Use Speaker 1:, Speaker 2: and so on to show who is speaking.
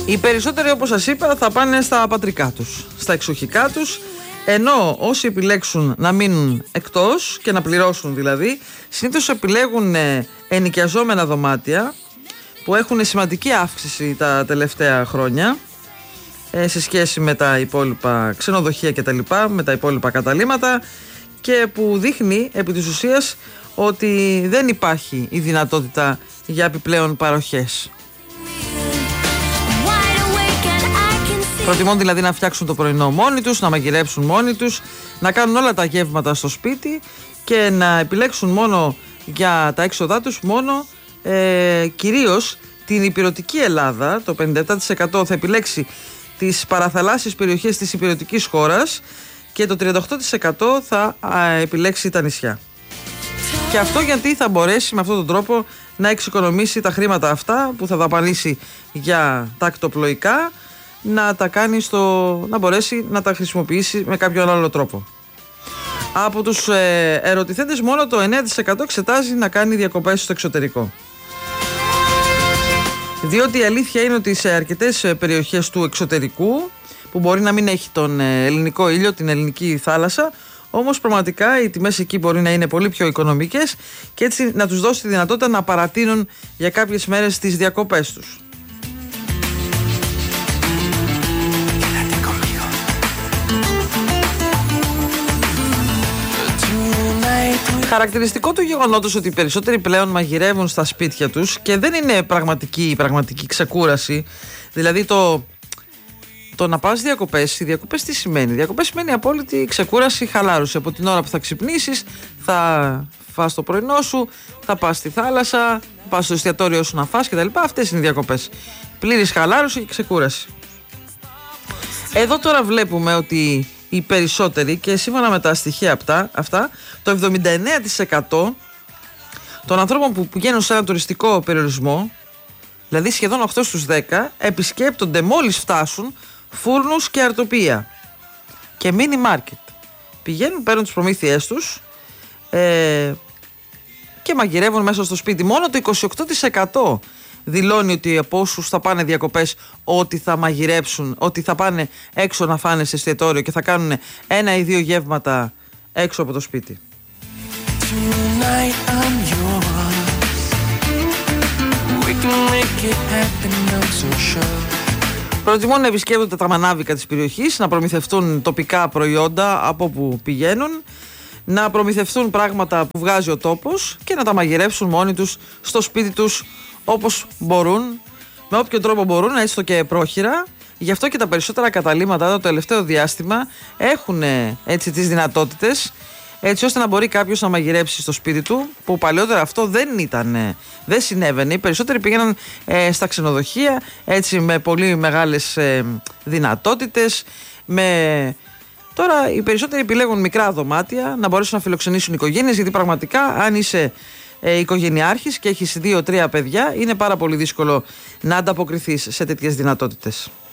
Speaker 1: Οι περισσότεροι, όπως σας είπα, θα πάνε στα πατρικά τους, στα εξοχικά τους, ενώ όσοι επιλέξουν να μείνουν εκτός και να πληρώσουν δηλαδή, συνήθως επιλέγουν ενοικιαζόμενα δωμάτια που έχουν σημαντική αύξηση τα τελευταία χρόνια σε σχέση με τα υπόλοιπα ξενοδοχεία και τα λοιπά, με τα υπόλοιπα καταλύματα, και που δείχνει επί της ουσίας ότι δεν υπάρχει η δυνατότητα για επιπλέον παροχές. Προτιμούν δηλαδή να φτιάξουν το πρωινό μόνοι τους, να μαγειρέψουν μόνοι τους, να κάνουν όλα τα γεύματα στο σπίτι και να επιλέξουν μόνο για τα έξοδά τους μόνο κυρίως την ηπειρωτική Ελλάδα. Το 57% θα επιλέξει τις παραθαλάσσιες περιοχές της ηπειρωτικής χώρας και το 38% θα επιλέξει τα νησιά. Και αυτό γιατί θα μπορέσει με αυτόν τον τρόπο να εξοικονομήσει τα χρήματα αυτά που θα δαπανίσει για τα ακτοπλοϊκά, να τα κάνει να μπορέσει να τα χρησιμοποιήσει με κάποιον άλλο τρόπο. Από τους ερωτηθέντες μόνο το 9% εξετάζει να κάνει διακοπές στο εξωτερικό. Διότι η αλήθεια είναι ότι σε αρκετές περιοχές του εξωτερικού, που μπορεί να μην έχει τον ελληνικό ήλιο, την ελληνική θάλασσα, όμως πραγματικά οι τιμές εκεί μπορεί να είναι πολύ πιο οικονομικές και έτσι να τους δώσει τη δυνατότητα να παρατείνουν για κάποιες μέρες τις διακοπές τους. Χαρακτηριστικό του γεγονότος ότι οι περισσότεροι πλέον μαγειρεύουν στα σπίτια τους και δεν είναι πραγματική ξεκούραση. Δηλαδή το να πας διακοπές, οι διακοπές τι σημαίνει? Διακοπές σημαίνει απόλυτη ξεκούραση, χαλάρωση. Από την ώρα που θα ξυπνήσεις, θα φας το πρωινό σου, θα πας στη θάλασσα, θα πας στο εστιατόριο σου να φας κτλ. Αυτές είναι οι διακοπές. Πλήρης χαλάρωση και ξεκούραση. Εδώ τώρα βλέπουμε ότι οι περισσότεροι, και σύμφωνα με τα στοιχεία αυτά, το 79% των ανθρώπων που πηγαίνουν σε ένα τουριστικό περιορισμό, δηλαδή σχεδόν 8 στους 10, επισκέπτονται μόλις φτάσουν φούρνους και αρτοπία και μίνι μάρκετ. Πηγαίνουν, παίρνουν τις προμήθειές τους και μαγειρεύουν μέσα στο σπίτι. Μόνο το 28% δηλώνει ότι από όσους θα πάνε διακοπές ότι θα μαγειρέψουν, ότι θα πάνε έξω να φάνε σε εστιατόριο και θα κάνουν 1 ή 2 γεύματα έξω από το σπίτι. Προτιμούν να επισκέπτονται τα μανάβικα της περιοχής, να προμηθευτούν τοπικά προϊόντα από όπου πηγαίνουν, να προμηθευτούν πράγματα που βγάζει ο τόπος και να τα μαγειρεύσουν μόνοι τους στο σπίτι τους όπως μπορούν, με όποιο τρόπο μπορούν, έστω και πρόχειρα. Γι' αυτό και τα περισσότερα καταλύματα το τελευταίο διάστημα έχουν έτσι τις δυνατότητες, έτσι ώστε να μπορεί κάποιος να μαγειρέψει στο σπίτι του, που παλαιότερα αυτό δεν συνέβαινε. Οι περισσότεροι πήγαιναν στα ξενοδοχεία, έτσι με πολύ μεγάλες δυνατότητες. Τώρα οι περισσότεροι επιλέγουν μικρά δωμάτια, να μπορέσουν να φιλοξενήσουν οικογένειες, γιατί πραγματικά αν είσαι οικογενειάρχης και έχεις 2-3 παιδιά, είναι πάρα πολύ δύσκολο να ανταποκριθείς σε τέτοιες δυνατότητες.